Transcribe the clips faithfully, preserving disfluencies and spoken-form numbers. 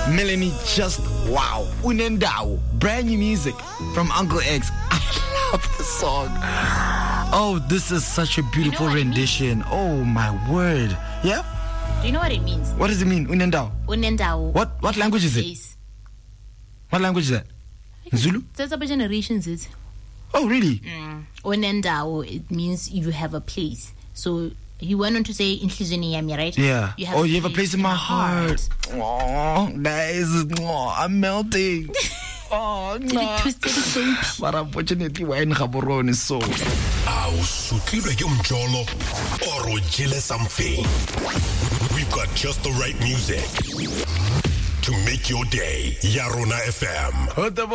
Melanie, just wow. Unendao, brand new music from Uncle X. I love the song. Oh, this is such a beautiful you know rendition. Oh my word. Yeah? Do you know what it means? What does it mean? Unendao. Unendao. What what language is it? Place. What language is that? Zulu? That's about generations is. Oh, really? Mm. Unendao, it means you have a place. So he went on to say inhliziyweni yami, right? Yeah. You have oh, a you have a place in my heart. Oh, guys, oh, I'm melting. Oh, no. But unfortunately, we're in Gaborone, so. We've got just the right music to make your day. Yarona F M.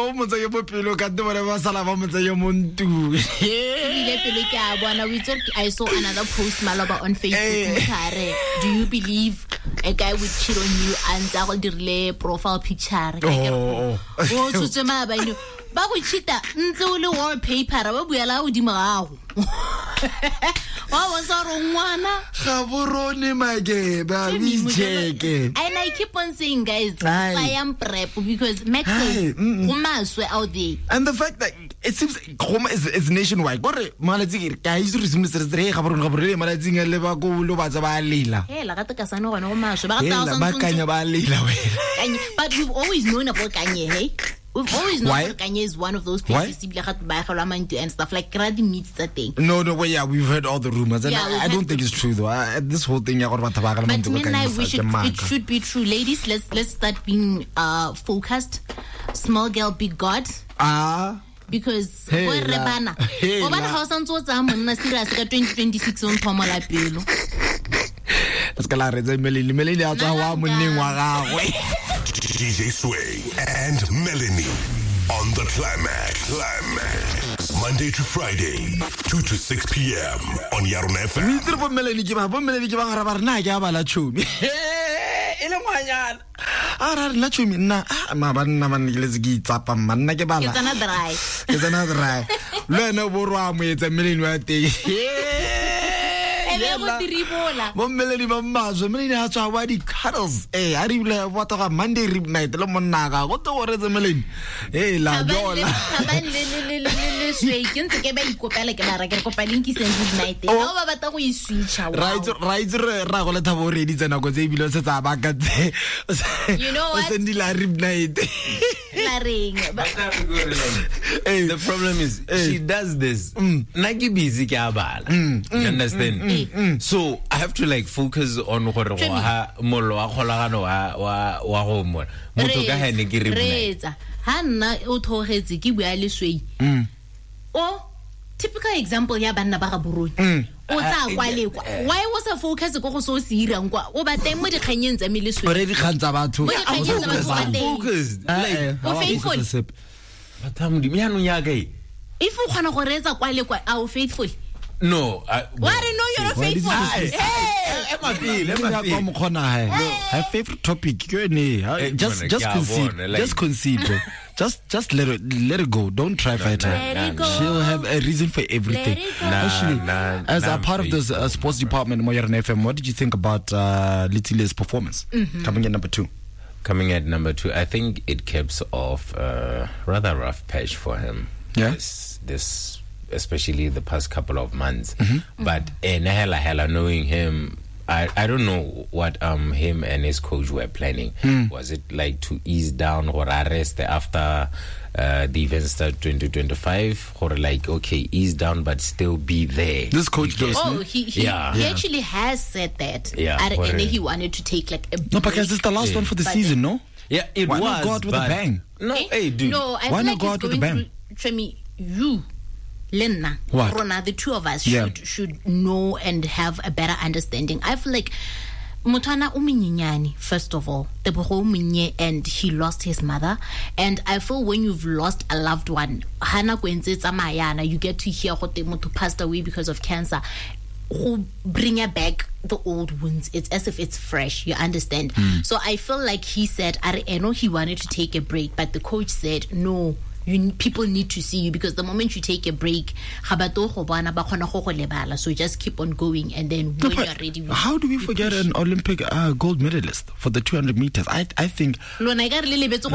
I saw another post Maloba on Facebook. Do you believe a guy would cheat on you and that will delay profile picture? Oh, oh, to Jama by you. Babu cheater, Nzulu wallpaper, we allow Dimao. Oh, was our one? Gaborone, my gay, baby. And I keep on saying, guys, I am prep because Max says, Humas were out there. And the fact that it seems Homa is, is nationwide. But Malazir, guys, you resume Mister Dre, Gaborone, Gaborone, Malazing, and Levago, Lobazaba Lila. Hey, Lagata Casano and Homash, but we've always known about Kanye, hey? We've always known that Kanye is one of those places and stuff like Grady meets that thing. No, no, way, yeah, we've heard all the rumors, and yeah, I, I don't think it's true though. I, this whole thing, but men, I wish it, it should be true. Ladies, let's let's start being uh, focused. Small girl, big God. Ah. Because hey, boy Rebana, hey, Oban house on what's I'm on serious twenty twenty-six on Tomala Pelo. Let's go, Melanie. Melanie, I'll tell you. D J Sway and Melanie on the Climax. Climax. Monday to Friday, two to six p.m. on Yarona F M. Mr. Melanie, give up. Melanie, give up. Rabarna, Gabala Chumi. Elemoyan. Ara la chumi na. Ma banna man let's get up man na Gabala. It's another eye. It's another eye. Learn over Ram with a million way. Mom Melanie Mama, so many has already cuddles. Eh, I didn't what a Monday rib night, Lomonaga. What the what is a million? Eh, la dola. Right, right, Ragola Tavori, and I was able to say back at you know what? Rib night. The problem is she does this. Nagi busy kabal. You understand? Mm, mm. So I have to like focus on what molo wa kholagano wa wa wa go mo motho ka hane ke re Reza hanna o thogetse ke bua le swei o typical example ya banna ba ga boroni o tsa kwa le kwa why was a focus go go so sirang kwa o ba teng mo dikganyeng tsa me le swei already khantsa batho focused like o faithful batam di miano nya ga if o khona go retsa kwa le kwa a o faithful. No, I why do you know you're not faithful? Hey, Emma feel, Emma feel. Her favorite topic, just just concede, just concede, just just let it let it go. Don't try fight her. She'll have a reason for everything. Actually, as a part of the uh, sports department, Moyarn F M, what did you think about uh, Litile's performance mm-hmm. coming in number two? Coming at number two, I think it caps off a rather rough patch for him. Yeah, this. this especially the past couple of months. Mm-hmm. But in eh, hella hella knowing him, I, I don't know what um him and his coach were planning. Mm. Was it like to ease down or arrest after uh, the events start twenty twenty-five, or like okay ease down but still be there? This coach does. Oh, he he, yeah. he yeah. actually has said that. Yeah, and then he wanted to take like a break. No, because it's the last yeah. one for the but season, no? Yeah, it Why was. Why not go out with a bang? No, okay? hey, dude. No, I Why feel not like go out with a bang? Tremi, you. Lenna, what? Rona, the two of us yeah. should should know and have a better understanding. I feel like Mutana uminyinyani, first of all, and he lost his mother. And I feel when you've lost a loved one, Hana Mayana, you get to hear what they passed away because of cancer. Who bring back the old wounds. It's as if it's fresh, you understand? Mm. So I feel like he said, I know he wanted to take a break, but the coach said, no, You people need to see you, because the moment you take a break, so just keep on going, and then when you're ready. How do we forget push. an Olympic uh, gold medalist for the two hundred meters? I I think. Like, how,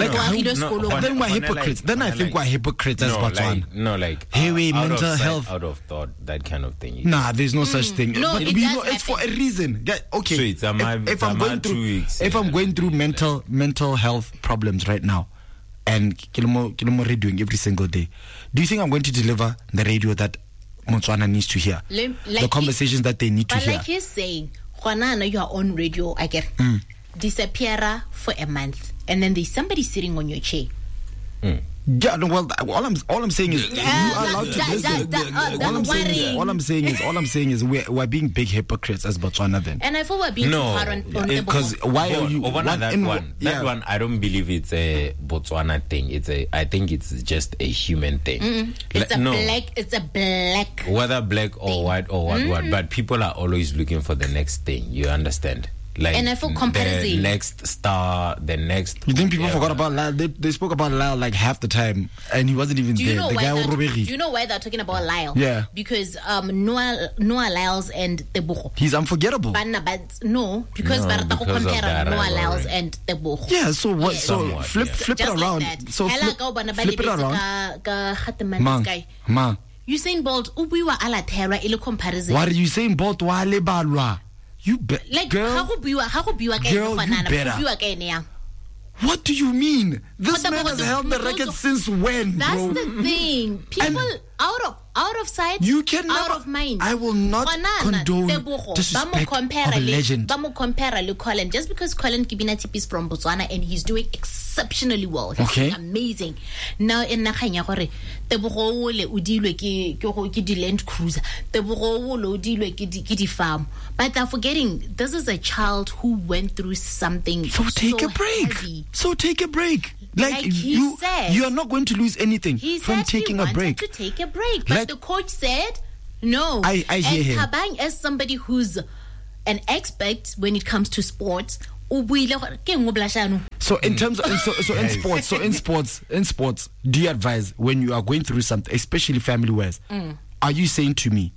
no, then we're hypocrites. Then I think we're hypocrites as Botswana. No, like hey, uh, we out mental of sight, health, out of thought, that kind of thing. Nah, there's no mm. such thing. No, but it we does know it's for a reason. Yeah, okay. So it's a if, if I'm going through, weeks, if yeah, I'm going through mental mental health problems right now, and Kilomo Kilomo doing every single day, do you think I'm going to deliver the radio that Motswana needs to hear? Like the conversations he, that they need to but hear. But like he's saying, Juana, you are on radio, I get mm. disappear for a month, and then there's somebody sitting on your chair. Mm. Yeah, no, well, all I'm all I'm saying is you are allowed to listen. All I'm saying is all I'm saying is all I'm saying is we're we're being big hypocrites as Botswana then. And I thought we're being no, too hard on, on because why are you one, one, that in, one? Yeah. That one, I don't believe it's a Botswana thing. It's a I think it's just a human thing. Mm-mm. It's Like, a no. black. It's a black. Whether black or thing. white or what Mm-hmm. what, but people are always looking for the next thing. You understand? Like and I feel comparison. The next star, the next. You think people whatever. forgot about Lyle? They, they spoke about Lyle like half the time, and he wasn't even do you there. know The why guy that, do Roberi. you know why they're talking about Lyle? Yeah. Because um, Noah Noah Lyles and Tebogo. He's unforgettable. But, but no, because No, we're because of compare that Noah rivalry. Lyles and Tebogo. Yeah. So what? So Somewhat, flip yeah. flip Just it like around. that. So Hela flip, ka bona ba flip it lebetse around. ka- ka Hatman Ma, Sky. ma. Usain Bolt o buiwa a la terra ile comparison. What are you saying? Bolt wa lebalwa. You be- Like girl. ha go buiwa ha go buiwa ka Girl, ene you fanana, better. go buiwa ka ene yang. What do you mean? This But the- man but has the- held the but record the- since when, That's bro? the thing. People And- out of out of sight, You can out never- of mind. I will not Banana, condone Tebogo, disrespect ba mo compare of a le- legend. ba mo compare le Colin. Just because Colin Kibinati is from Botswana and he's doing exceptionally well. He's Okay. doing amazing. Now in nageng ya gore Tebogo o le o dilwe ke ke go ke di Land Cruiser. Tebogo o le o dilwe ke di ke di farm. But they're forgetting this is a child who went through something So take so a break. heavy. So take a break. Like, Like he you, said. you are not going to lose anything He from said taking he a wanted break. to take a break, but Like- the coach said no. I- I hear and him. Thabang, as somebody who's an expert when it comes to sports, o buile gore, "Ke eng o blush-ano?" So in terms of so, so in sports, so in sports, in sports, do you advise when you are going through something, especially family wise? Mm. Are you saying to me,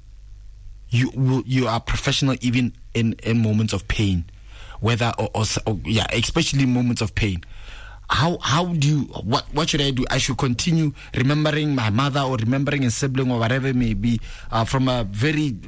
you will you are professional even in, in moments of pain, whether or, or, or yeah, especially moments of pain? How how do you what what should I do? I should continue remembering my mother or remembering a sibling or whatever it may be uh, from a very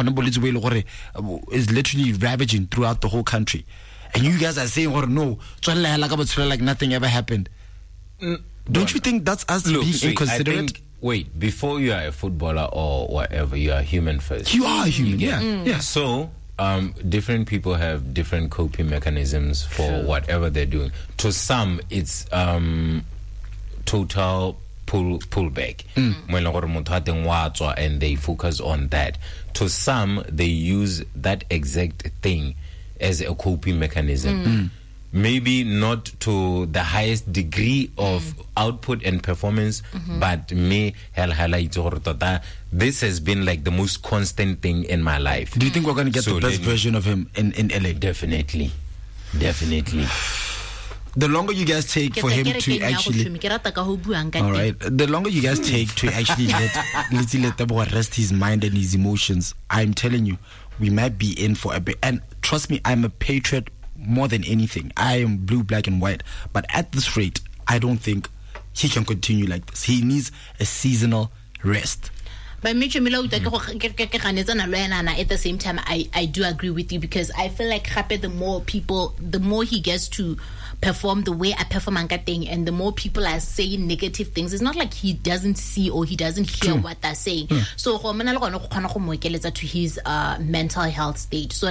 is literally ravaging throughout the whole country, and you guys are saying, "Oh no, like nothing ever happened." Mm, Don't you think that's us Look, being sweet, inconsiderate? I think, wait, before you are a footballer or whatever, you are human first. You are human, yeah, Mm. yeah. So, um, different people have different coping mechanisms for True. whatever they're doing. To some, it's um, total pull pullback. Mm. And they focus on that. To some, they use that exact thing as a coping mechanism. Mm. Maybe not to the highest degree of mm. output and performance, mm-hmm. but me hell highlight this has been like the most constant thing in my life. Do you think we're going to get So the best then- version of him in, in L A? Definitely. Definitely. The longer you guys take for him to actually, all right, the longer you guys take to actually let let let Tebogo rest his mind and his emotions, I'm telling you, we might be in for a bit. And trust me, I'm a patriot more than anything. I am blue, black, and white. But at this rate, I don't think he can continue like this. He needs a seasonal rest. But Mitchell Milo, at the same time, I, I do agree with you, because I feel like Khape, the more people, the more he gets to perform the way I perform Anka thing, and the more people are saying negative things. It's not like he doesn't see or he doesn't hear True. what they're saying. Yeah. So to his uh, mental health state. So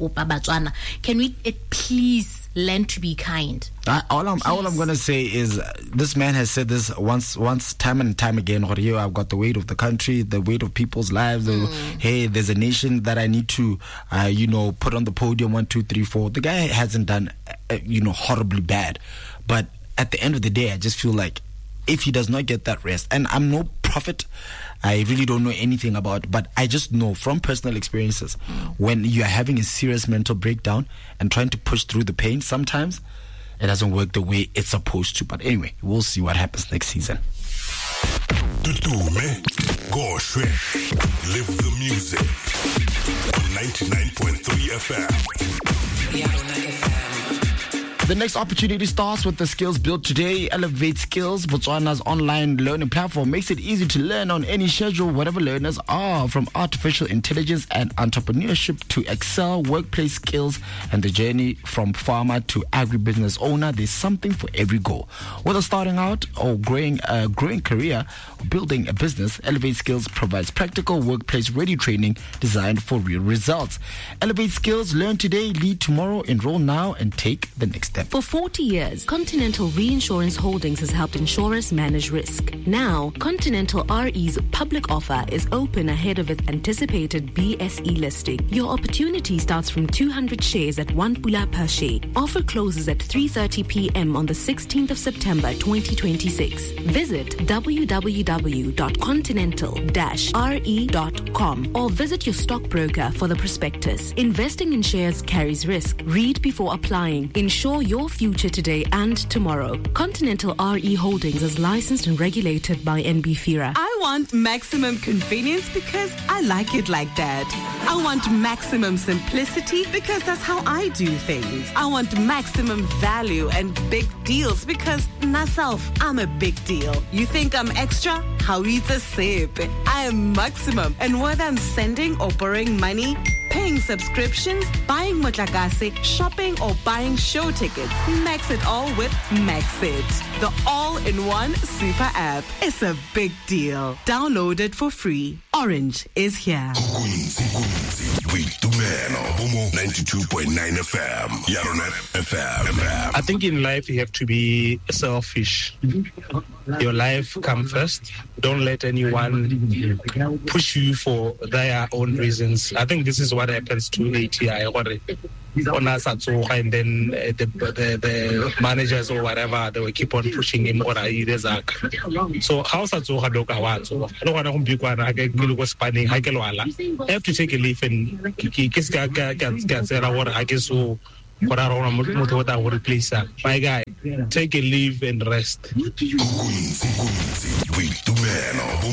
can we uh, please learn to be kind? I, all I'm all I'm gonna say is uh, this man has said this once once time and time again. Here I've got the weight of the country, the weight of people's lives. Mm. The, hey, there's a nation that I need to, uh, you know, put on the podium. One, two, three, four. The guy hasn't done, uh, you know, horribly bad, but at the end of the day, I just feel like if he does not get that rest, and I'm no prophet, I really don't know anything about, but I just know from personal experiences, mm. when you are having a serious mental breakdown and trying to push through the pain, sometimes it doesn't work the way it's supposed to. But anyway, we'll see what happens next season. Tutume, Goshwe, live the music on ninety-nine point three F M. F M. The next opportunity starts with the Skills Built Today. Elevate Skills, Botswana's online learning platform, makes it easy to learn on any schedule, whatever learners are, from artificial intelligence and entrepreneurship to Excel, workplace skills, and the journey from farmer to agribusiness owner. There's something for every goal. Whether starting out or growing a growing career or building a business, Elevate Skills provides practical workplace-ready training designed for real results. Elevate Skills, learn today, lead tomorrow, enroll now, and take the next step. For forty years, Continental Reinsurance Holdings has helped insurers manage risk. Now, Continental R E's public offer is open ahead of its anticipated B S E listing. Your opportunity starts from two hundred shares at one pula per share. Offer closes at three thirty p.m. on the sixteenth of September twenty twenty-six. Visit w w w dot continental dash r e dot com or visit your stockbroker for the prospectus. Investing in shares carries risk. Read before applying. Ensure your future today and tomorrow. Continental R E Holdings is licensed and regulated by N B FIRA. I want maximum convenience because I like it like that. I want maximum simplicity because that's how I do things. I want maximum value and big deals because myself, I'm a big deal. You think I'm extra? How is the sip? I am maximum. And whether I'm sending or borrowing money, paying subscriptions, buying motlakase, shopping or buying show tickets, max it all with Maxit, the all-in-one super app. It's a big deal. Download it for free. Orange is here. ninety-two point nine F M. Yaronet F M. I think in life you have to be selfish. Your life come first. Don't let anyone push you for their own reasons. I think this is what happens to A T I. And then uh, the, the the managers or whatever, they will keep on pushing him or so how's that so hard? I don't want to be quite I have to take a leave and kiss I guess so my guy, take a leave and rest.